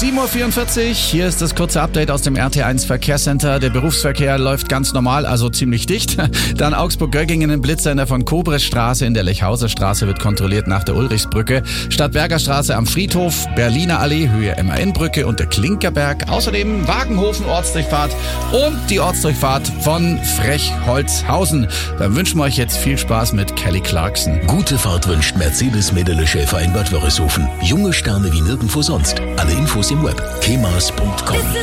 7.44 Uhr, hier ist das kurze Update aus dem RT1 Verkehrscenter. Der Berufsverkehr läuft ganz normal, also ziemlich dicht. Dann Augsburg-Göggingen im Blitzsender von Kobresstraße in der Lechhauser Straße wird kontrolliert nach der Ulrichsbrücke. Stadtberger Straße am Friedhof, Berliner Allee, Höhe MAN-Brücke und der Klinkerberg. Außerdem Wagenhofen Ortsdurchfahrt und die Ortsdurchfahrt von Frechholzhausen. Dann wünschen wir euch jetzt viel Spaß mit Kelly Clarkson. Gute Fahrt wünscht Mercedes-Medele Schäfer in Bad Wörishofen. Junge Sterne wie nirgendwo sonst. Alle Infos im Web. kemas.com.